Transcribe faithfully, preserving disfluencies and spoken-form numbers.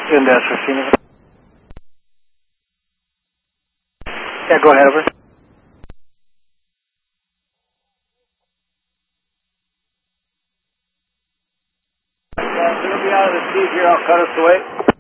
In dash fifteen. Yeah, go ahead, over. Yeah, it's going to be out of the seat here. I'll cut us away.